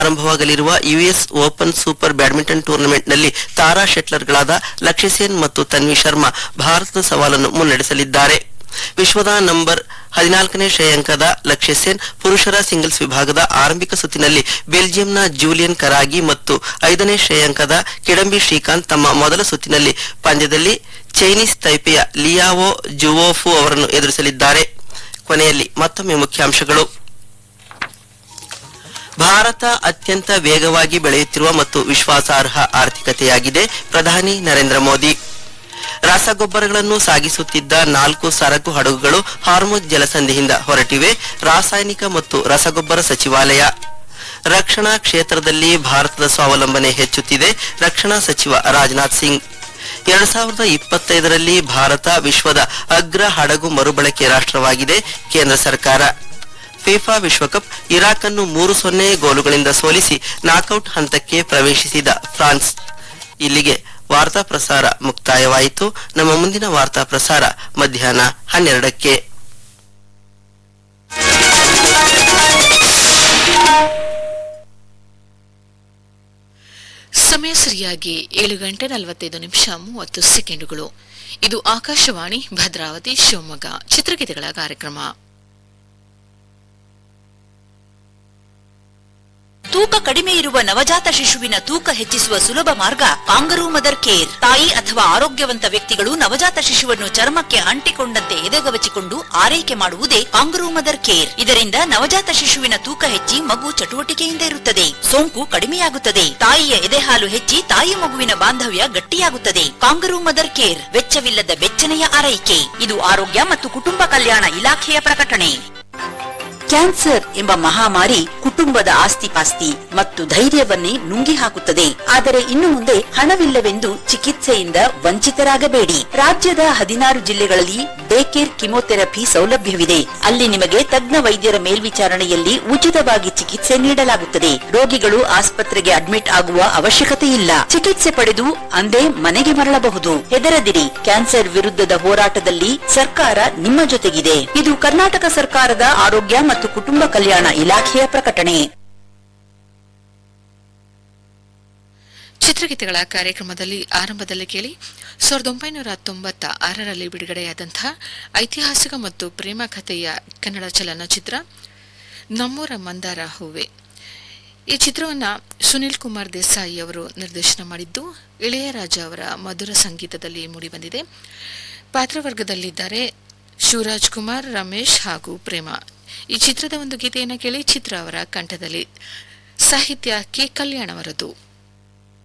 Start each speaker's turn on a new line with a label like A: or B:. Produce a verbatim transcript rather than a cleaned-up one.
A: ಆರಂಭವಾಗಲಿರುವ US open super badminton ಟೂರ್ನಮೆಂಟ್ನಲ್ಲಿ ತಾರಾ ಶೆಟ್ಲರ್ಗಳಾದ ಲಕ್ಷ್ಯ ಸೇನ್ ಮತ್ತು ತನ್ವಿ ಶರ್ಮಾ ಭಾರತದ ಸವಾಲನ್ನು ಮುನ್ನಡೆಸಲಿದ್ದಾರೆ. ವಿಶ್ವದ ನಂಬರ್ ಹದಿನಾಲ್ಕನೇ ಶ್ರೇಯಾಂಕದ ಲಕ್ಷ್ಯ ಸೇನ್ ಪುರುಷರ ಸಿಂಗಲ್ಸ್ ವಿಭಾಗದ ಆರಂಭಿಕ ಸುತ್ತಿನಲ್ಲಿ ಬೆಲ್ಜಿಯಂನ ಜೂಲಿಯನ್ ಕರಾಗಿ ಮತ್ತು ಐದನೇ ಶ್ರೇಯಾಂಕದ ಕಿಡಂಬಿ ಶ್ರೀಕಾಂತ್ ತಮ್ಮ ಮೊದಲ ಸುತ್ತಿನಲ್ಲಿ ಪಂದ್ಯದಲ್ಲಿ ಚೈನೀಸ್ ತೈಪೆಯ ಲಿಯಾವೋ ಜುವೋಫು ಅವರನ್ನು ಎದುರಿಸಲಿದ್ದಾರೆ. ಕೊನೆಯಲ್ಲಿ ಮತ್ತೊಮ್ಮೆ ಮುಖ್ಯಾಂಶಗಳು. ಭಾರತ ಅತ್ಯಂತ ವೇಗವಾಗಿ ಬೆಳೆಯುತ್ತಿರುವ ಮತ್ತು ವಿಶ್ವಾಸಾರ್ಹ ಆರ್ಥಿಕತೆಯಾಗಿದೆ, ಪ್ರಧಾನಿ ನರೇಂದ್ರ ಮೋದಿ. ರಸಗೊಬ್ಬರಗಳನ್ನು ಸಾಗಿಸುತ್ತಿದ್ದ ನಾಲ್ಕು ಸರಕು ಹಡಗುಗಳು ಹಾರ್ಮುಜ್ ಜಲಸಂಧಿಯಿಂದ ಹೊರಟಿವೆ, ರಾಸಾಯನಿಕ ಮತ್ತು ರಸಗೊಬ್ಬರ ಸಚಿವಾಲಯ. ರಕ್ಷಣಾ ಕ್ಷೇತ್ರದಲ್ಲಿ ಭಾರತದ ಸ್ವಾವಲಂಬನೆ ಹೆಚ್ಚುತ್ತಿದೆ, ರಕ್ಷಣಾ ಸಚಿವ ರಾಜನಾಥ್ ಸಿಂಗ್. ಎರಡ್ ಸಾವಿರದ ಇಪ್ಪತ್ತೈದರಲ್ಲಿ ಭಾರತ ವಿಶ್ವದ ಅಗ್ರ ಹಡಗು ಮರುಬಳಕೆ ರಾಷ್ಟ್ರವಾಗಿದೆ, ಕೇಂದ್ರ ಸರ್ಕಾರ. ಫಿಫಾ ವಿಶ್ವಕಪ್ ಇರಾಕ್ ಅನ್ನು ಮೂರು ಸೊನ್ನೆ ಗೋಲುಗಳಿಂದ ಸೋಲಿಸಿ ನಾಕೌಟ್ ಹಂತಕ್ಕೆ ಪ್ರವೇಶಿಸಿದ ಫ್ರಾನ್ಸ್. ಇಲ್ಲಿಗೆ ವಾರ್ತಾ ಪ್ರಸಾರ ಮುಕ್ತಾಯವಾಯಿತು. ನಮ್ಮ ಮುಂದಿನ ವಾರ್ತಾ ಪ್ರಸಾರ ಮಧ್ಯಾಹ್ನ ಹನ್ನೆರಡಕ್ಕೆ.
B: ಸಮಯ ಸರಿಯಾಗಿ ಏಳು ಗಂಟೆ ನಲವತ್ತೈದು ನಿಮಿಷ ಮೂವತ್ತು ಸೆಕೆಂಡುಗಳು. ಇದು ಆಕಾಶವಾಣಿ ಭದ್ರಾವತಿ ಶಿವಮೊಗ್ಗ ಚಿತ್ರಗೀತೆಗಳ ಕಾರ್ಯಕ್ರಮ.
C: ತೂಕ ಕಡಿಮೆ ಇರುವ ನವಜಾತ ಶಿಶುವಿನ ತೂಕ ಹೆಚ್ಚಿಸುವ ಸುಲಭ ಮಾರ್ಗ ಕಾಂಗರೂ ಮದರ್ ಕೇರ್. ತಾಯಿ ಅಥವಾ ಆರೋಗ್ಯವಂತ ವ್ಯಕ್ತಿಗಳು ನವಜಾತ ಶಿಶುವನ್ನು ಚರ್ಮಕ್ಕೆ ಅಂಟಿಕೊಂಡಂತೆ ಎದೆಗವಚಿಕೊಂಡು ಆರೈಕೆ ಮಾಡುವುದೇ ಕಾಂಗರೂ ಮದರ್ ಕೇರ್. ಇದರಿಂದ ನವಜಾತ ಶಿಶುವಿನ ತೂಕ ಹೆಚ್ಚಿ ಮಗು ಚಟುವಟಿಕೆಯಿಂದ ಇರುತ್ತದೆ, ಸೋಂಕು ಕಡಿಮೆಯಾಗುತ್ತದೆ, ತಾಯಿಯ ಎದೆಹಾಲು ಹೆಚ್ಚಿ ತಾಯಿ ಮಗುವಿನ ಬಾಂಧವ್ಯ ಗಟ್ಟಿಯಾಗುತ್ತದೆ. ಕಾಂಗರೂ ಮದರ್ ಕೇರ್ ವೆಚ್ಚವಿಲ್ಲದ ಬೆಚ್ಚನೆಯ ಆರೈಕೆ. ಇದು ಆರೋಗ್ಯ ಮತ್ತು ಕುಟುಂಬ ಕಲ್ಯಾಣ ಇಲಾಖೆಯ ಪ್ರಕಟಣೆ. ಕ್ಯಾನ್ಸರ್ ಎಂಬ ಮಹಾಮಾರಿ ಕುಟುಂಬದ ಆಸ್ತಿಪಾಸ್ತಿ ಮತ್ತು ಧೈರ್ಯವನ್ನೇ ನುಂಗಿ ಹಾಕುತ್ತದೆ. ಆದರೆ ಇನ್ನು ಮುಂದೆ ಹಣವಿಲ್ಲವೆಂದು ಚಿಕಿತ್ಸೆಯಿಂದ ವಂಚಿತರಾಗಬೇಡಿ. ರಾಜ್ಯದ ಹದಿನಾರು ಜಿಲ್ಲೆಗಳಲ್ಲಿ ಡೇ ಕೇರ್ ಕಿಮೋಥೆರಪಿ ಸೌಲಭ್ಯವಿದೆ. ಅಲ್ಲಿ ನಿಮಗೆ ತಜ್ಞ ವೈದ್ಯರ ಮೇಲ್ವಿಚಾರಣೆಯಲ್ಲಿ ಉಚಿತವಾಗಿ ಚಿಕಿತ್ಸೆ ನೀಡಲಾಗುತ್ತದೆ. ರೋಗಿಗಳು ಆಸ್ಪತ್ರೆಗೆ ಅಡ್ಮಿಟ್ ಆಗುವ ಅವಶ್ಯಕತೆ ಇಲ್ಲ. ಚಿಕಿತ್ಸೆ ಪಡೆದು ಅಂದೇ ಮನೆಗೆ ಮರಳಬಹುದು. ಹೆದರದಿರಿ, ಕ್ಯಾನ್ಸರ್ ವಿರುದ್ಧದ ಹೋರಾಟದಲ್ಲಿ ಸರ್ಕಾರ ನಿಮ್ಮ ಜೊತೆಗಿದೆ. ಇದು ಕರ್ನಾಟಕ ಸರ್ಕಾರದ ಆರೋಗ್ಯ ಮತ್ತು ಕುಟುಂಬ ಕಲ್ಯಾಣ ಇಲಾಖೆಯ ಪ್ರಕಟಣೆ.
B: ಚಿತ್ರಗೀತೆಗಳ ಕಾರ್ಯಕ್ರಮದಲ್ಲಿ ಆರಂಭದಲ್ಲಿ ಕೇಳಿ ಸಾವಿರದ ಒಂಬೈನೂರ ತೊಂಬತ್ತ ಆರರಲ್ಲಿ ಬಿಡುಗಡೆಯಾದಂತಹ ಐತಿಹಾಸಿಕ ಮತ್ತು ಪ್ರೇಮ ಕಥೆಯ ಕನ್ನಡ ಚಲನಚಿತ್ರ ನಮ್ಮೂರ ಮಂದಾರ ಹೂವೆ. ಈ ಚಿತ್ರವನ್ನು ಸುನಿಲ್ ಕುಮಾರ್ ದೇಸಾಯಿ ಅವರು ನಿರ್ದೇಶನ ಮಾಡಿದ್ದು, ಇಳೆಯರಾಜ ಅವರ ಮಧುರ ಸಂಗೀತದಲ್ಲಿ ಮೂಡಿಬಂದಿದೆ. ಪಾತ್ರವರ್ಗದಲ್ಲಿದ್ದಾರೆ ಶಿವರಾಜ್ ಕುಮಾರ್, ರಮೇಶ್ ಹಾಗೂ ಪ್ರೇಮ. ಈ ಚಿತ್ರದ ಒಂದು ಗೀತೆಯನ್ನು ಕೇಳಿ ಚಿತ್ರ ಅವರ ಕಂಠದಲ್ಲಿ, ಸಾಹಿತ್ಯ ಕೆ ಕಲ್ಯಾಣ್ ಅವರದು.